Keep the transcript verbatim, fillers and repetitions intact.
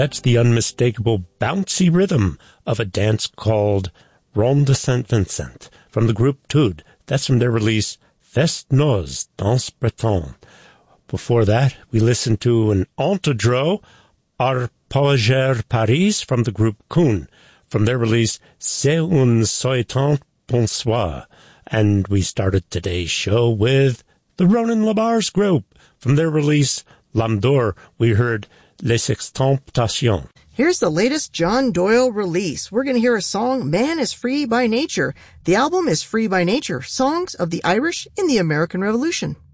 That's the unmistakable bouncy rhythm of a dance called Ronde de Saint-Vincent from the group Tude. That's from their release Fest Noz, Danse Breton. Before that, we listened to an entedro, Arpeggier Paris from the group Kuhn, from their release C'est un souhaitant bonsoir. And we started today's show with the Ronan Labar's group. From their release L'Âme d'Or, we heard Les Extemptations. Here's the latest John Doyle release. We're going to hear a song, Man is Free by Nature. The album is Free by Nature, Songs of the Irish in the American Revolution.